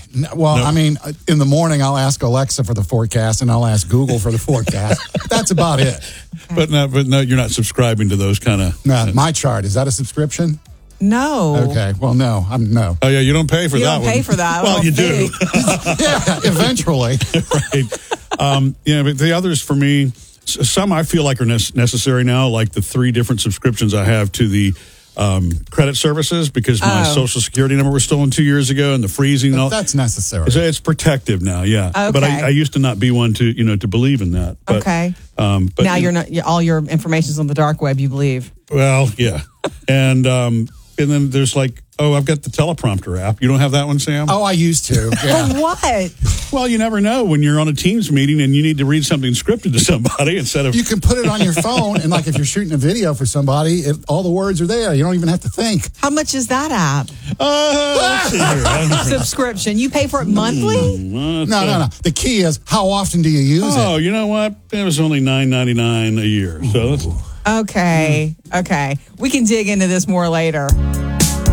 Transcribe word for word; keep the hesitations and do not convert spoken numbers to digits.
Well, No. I mean, in the morning, I'll ask Alexa for the forecast, and I'll ask Google for the forecast. That's about it. But no, but no, you're not subscribing to those kind of. No, my chart, is that a subscription? No. Okay. Well, no, I'm no. Oh yeah, you don't pay for You that don't one. pay for that. I Well, don't you do. think. Yeah, eventually. Right. Um, yeah, but the others for me, s- some I feel like are ne- necessary now, like the three different subscriptions I have to the um, credit services because my Oh. social security number was stolen two years ago and the freezing and all. That's necessary. So it's protective now, yeah. But Okay. I, I used to not be one to, you know, to believe in that. But, Okay. Um, but Now you're not. All your information's on the dark web. You believe. Well, yeah. and um, and then there's like, oh, I've got the teleprompter app. You don't have that one, Sam? Oh, I used to. Yeah. For what? Well, you never know when you're on a Teams meeting and you need to read something scripted to somebody instead of. You can put it on your phone, and like if you're shooting a video for somebody, it, all the words are there. You don't even have to think. How much is that app? Uh, let's see here. I don't- Subscription. You pay for it monthly? Uh, No, no, no. The key is how often do you use Oh, it? you know what? It was only nine ninety-nine a year. So that's, Okay. Okay. We can dig into this more later.